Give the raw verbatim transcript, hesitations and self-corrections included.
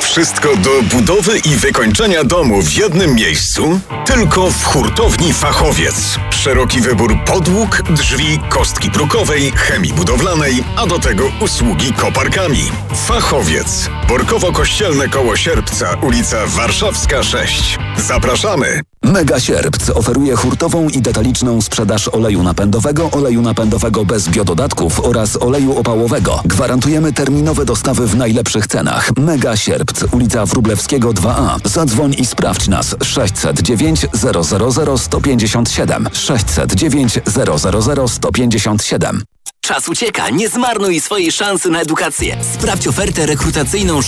Wszystko do budowy i wykończenia domu w jednym miejscu? Tylko w Hurtowni Fachowiec. Szeroki wybór podłóg, drzwi, kostki brukowej, chemii budowlanej, a do tego usługi koparkami. Fachowiec. Borkowo-Kościelne koło Sierpca, ulica Warszawska sześć. Zapraszamy! Mega Sierpc oferuje hurtową i detaliczną sprzedaż oleju napędowego, oleju napędowego bez biododatków oraz oleju opałowego. Gwarantujemy terminowe dostawy w najlepszych cenach. Mega Sierpc, ulica Wróblewskiego dwa A. Zadzwoń i sprawdź nas. sześćset dziewięć zero zero zero sto pięćdziesiąt siedem. sześćset dziewięć zero zero zero sto pięćdziesiąt siedem. Czas ucieka, nie zmarnuj swojej szansy na edukację. Sprawdź ofertę rekrutacyjną